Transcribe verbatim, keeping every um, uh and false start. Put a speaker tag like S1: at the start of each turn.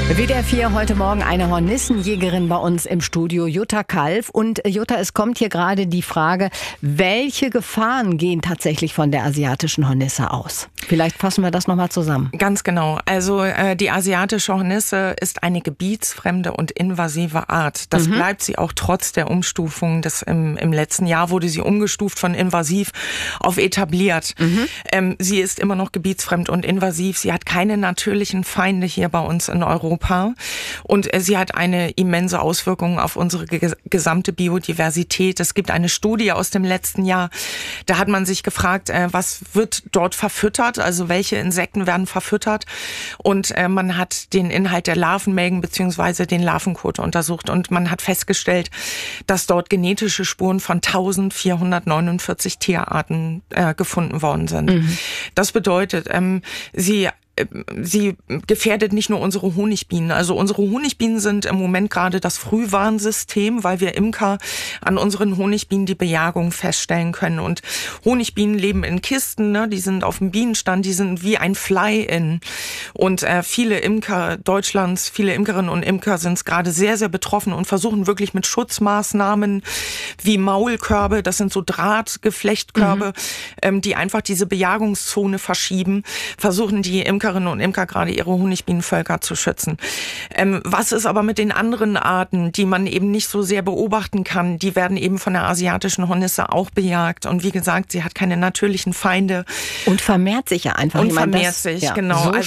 S1: W D R vier heute Morgen eine Hornissenjägerin bei uns im Studio, Jutta Kalf. Und Jutta, es kommt hier gerade die Frage, welche Gefahren gehen tatsächlich von der asiatischen Hornisse aus? Vielleicht fassen wir das nochmal zusammen.
S2: Ganz genau. Also äh, die asiatische Hornisse ist eine gebietsfremde und invasive Art. Das mhm. bleibt sie auch trotz der Umstufung. Das im, im letzten Jahr wurde sie umgestuft von invasiv auf etabliert. Mhm. Ähm, sie ist immer noch gebietsfremd und invasiv. Sie hat keine natürlichen Feinde hier bei uns in Europa. Und sie hat eine immense Auswirkung auf unsere gesamte Biodiversität. Es gibt eine Studie aus dem letzten Jahr, da hat man sich gefragt, was wird dort verfüttert, also welche Insekten werden verfüttert. Und man hat den Inhalt der Larvenmägen bzw. den Larvenkot untersucht und man hat festgestellt, dass dort genetische Spuren von eintausendvierhundertneunundvierzig Tierarten gefunden worden sind. Mhm. Das bedeutet, sie Sie gefährdet nicht nur unsere Honigbienen. Also unsere Honigbienen sind im Moment gerade das Frühwarnsystem, weil wir Imker an unseren Honigbienen die Bejagung feststellen können. Und Honigbienen leben in Kisten, ne? Die sind auf dem Bienenstand, die sind wie ein Fly-in. Und äh, viele Imker Deutschlands, viele Imkerinnen und Imker sind gerade sehr, sehr betroffen und versuchen wirklich mit Schutzmaßnahmen wie Maulkörbe, das sind so Drahtgeflechtkörbe, mhm. ähm, die einfach diese Bejagungszone verschieben, versuchen die Imker und Imker gerade ihre Honigbienenvölker zu schützen. Ähm, was ist aber mit den anderen Arten, die man eben nicht so sehr beobachten kann? Die werden eben von der asiatischen Hornisse auch bejagt. Und wie gesagt, sie hat keine natürlichen Feinde.
S1: Und vermehrt sich ja einfach.
S2: Und
S1: ich meine,
S2: vermehrt
S1: das,
S2: sich,
S1: ja,
S2: genau.
S1: So
S2: also